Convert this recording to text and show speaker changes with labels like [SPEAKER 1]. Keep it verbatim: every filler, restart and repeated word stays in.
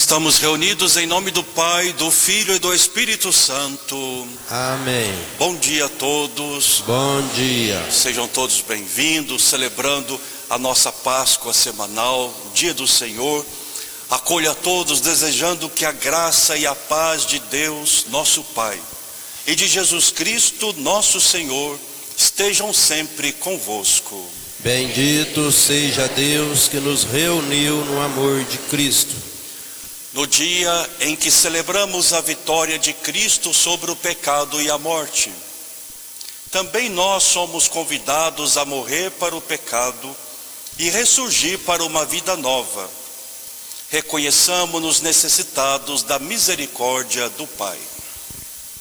[SPEAKER 1] Estamos reunidos em nome do Pai, do Filho e do Espírito Santo.
[SPEAKER 2] Amém.
[SPEAKER 1] Bom dia a todos.
[SPEAKER 2] Bom dia.
[SPEAKER 1] Sejam todos bem-vindos, celebrando a nossa Páscoa semanal, Dia do Senhor. Acolho a todos, desejando que a graça e a paz de Deus, nosso Pai, e de Jesus Cristo, nosso Senhor, estejam sempre convosco.
[SPEAKER 2] Bendito seja Deus que nos reuniu no amor de Cristo.
[SPEAKER 1] No dia em que celebramos a vitória de Cristo sobre o pecado e a morte, também nós somos convidados a morrer para o pecado e ressurgir para uma vida nova. Reconheçamos-nos necessitados da misericórdia do Pai.